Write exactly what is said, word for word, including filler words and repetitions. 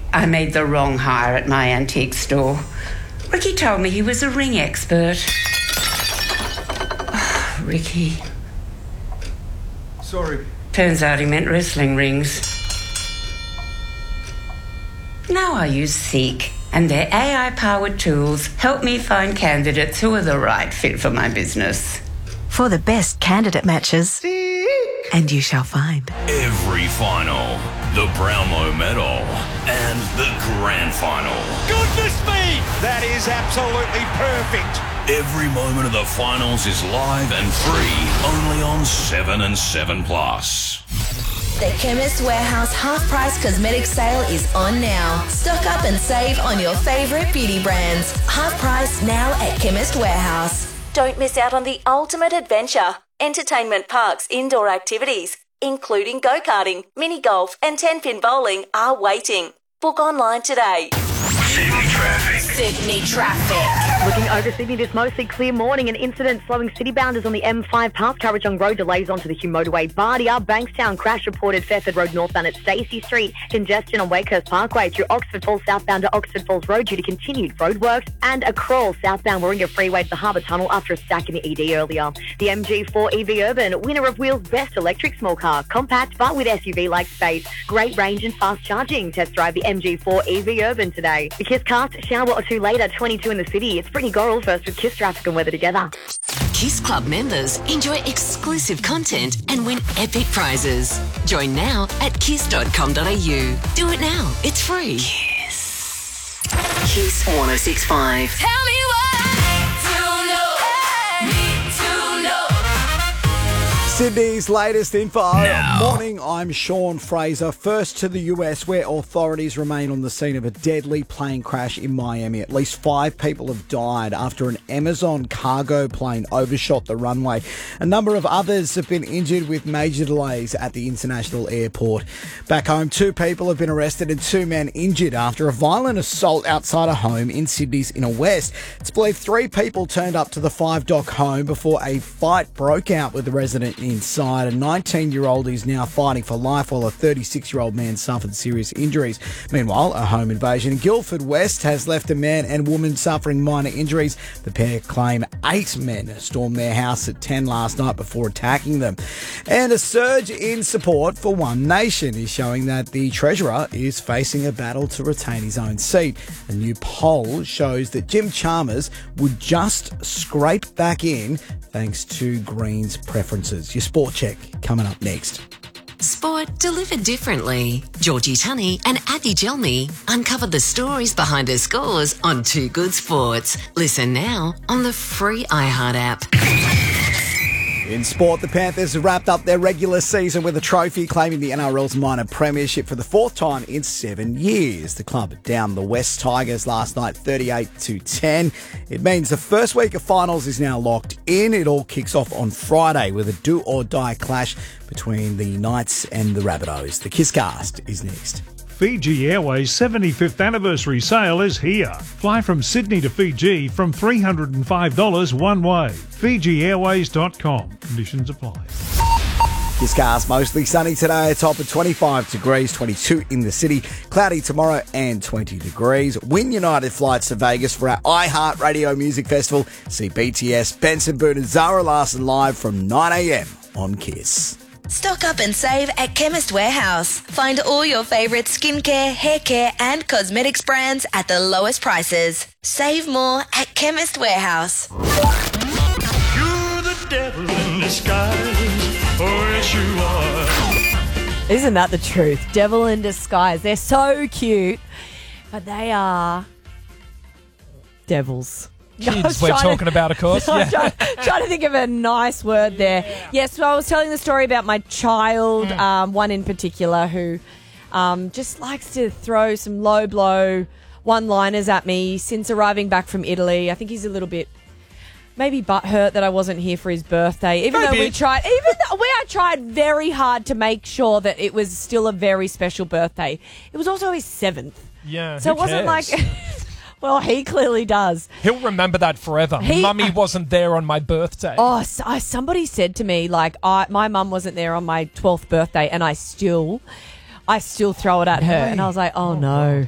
I made the wrong hire at my antique store. Ricky told me he was a ring expert. Oh, Ricky. Sorry. Turns out he meant wrestling rings. Now I use Seek, and their A I-powered tools help me find candidates who are the right fit for my business. For the best candidate matches, Seek. And you shall find. Every final, the Brownlow Medal, and the Grand Final. Goodness me! That is absolutely perfect. Every moment of the finals is live and free, only on seven and seven Plus. The Chemist Warehouse half-price cosmetic sale is on now. Stock up and save on your favourite beauty brands. Half price now at Chemist Warehouse. Don't miss out on the ultimate adventure. Entertainment Park's indoor activities, including go-karting, mini-golf and ten-pin bowling, are waiting. Book online today. Sydney traffic. Sydney traffic. Looking over Sydney, this mostly clear morning. An incident slowing city bounders on the M five past Currajong Road. Delays onto the Hume Motorway. Bardia, Bankstown, crash reported. Fairford Road northbound at Stacey Street. Congestion on Wakehurst Parkway through Oxford Falls southbound to Oxford Falls Road due to continued roadworks. And a crawl southbound Warringah Freeway to the Harbour Tunnel after a stack in the E D earlier. The M G four E V Urban, winner of Wheels' best electric small car. Compact but with S U V-like space. Great range and fast charging. Test drive the M G four E V Urban today. The Kiss Cast, shower or two later, twenty-two in the city. It's Brittany Gorrell first with Kiss Traffic and Weather together. Kiss Club members enjoy exclusive content and win epic prizes. Join now at kiss dot com dot a u. Do it now. It's free. Kiss. Kiss one oh six point five. Tell me what to know. Need to know. Sydney's latest info. Now. Morning, I'm Sean Fraser. First to the U S, where authorities remain on the scene of a deadly plane crash in Miami. At least five people have died after an Amazon cargo plane overshot the runway. A number of others have been injured with major delays at the international airport. Back home, two people have been arrested and two men injured after a violent assault outside a home in Sydney's inner west. It's believed three people turned up to the Five Dock home before a fight broke out with the resident inside. A nineteen-year-old is now fighting for life while a thirty-six-year-old man suffered serious injuries. Meanwhile, a home invasion in Guildford West has left a man and woman suffering minor injuries. The pair claim eight men stormed their house at ten last night before attacking them. And a surge in support for One Nation is showing that the Treasurer is facing a battle to retain his own seat. A new poll shows that Jim Chalmers would just scrape back in thanks to Greens' preferences. Your sport check coming up next. Sport delivered differently. Georgie Tunney and Abby Gelmy uncovered the stories behind her scores on Two Good Sports. Listen now on the free iHeart app. In sport, the Panthers have wrapped up their regular season with a trophy, claiming the N R L's minor premiership for the fourth time in seven years. The club downed the West Tigers last night thirty-eight to ten. It means the first week of finals is now locked in. It all kicks off on Friday with a do-or-die clash between the Knights and the Rabbitohs. The Kisscast is next. Fiji Airways seventy-fifth anniversary sale is here. Fly from Sydney to Fiji from three hundred five dollars one way. Fiji Airways dot com. Conditions apply. Kisscast mostly sunny today, a top of twenty-five degrees, twenty-two in the city. Cloudy tomorrow and twenty degrees. Win United flights to Vegas for our iHeart Radio Music Festival. See B T S, Benson Boone and Zara Larsson live from nine a.m. on Kiss. Stock up and save at Chemist Warehouse. Find all your favourite skincare, hair care and cosmetics brands at the lowest prices. Save more at Chemist Warehouse. You're the devil in disguise. Oh, yes, you are. Isn't that the truth? Devil in disguise. They're so cute, but they are devils. Kids we're talking to, about, of course. I'm Yeah. trying, trying to think of a nice word there. Yeah. Yes, so I was telling the story about my child, mm. um, one in particular, who um, just likes to throw some low blow one-liners at me since arriving back from Italy. I think he's a little bit maybe butthurt that I wasn't here for his birthday, even Maybe. though we tried, even though we I tried very hard to make sure that it was still a very special birthday. It was also his seventh. Yeah, so who it wasn't cares? like. Well, he clearly does. He'll remember that forever. He- Mummy wasn't there on my birthday. Oh, so, I, somebody said to me, like, I, my mum wasn't there on my twelfth birthday, and I still, I still throw it at her. And I was like, oh, no.